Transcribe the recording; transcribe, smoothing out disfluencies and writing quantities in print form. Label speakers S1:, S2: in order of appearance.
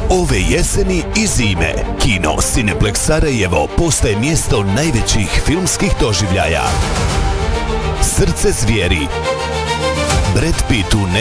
S1: Ove jeseni i zime Kino Cineplex Sarajevo postaje mjesto najvećih filmskih doživljaja. Srce zvijeri, Brad Pitt u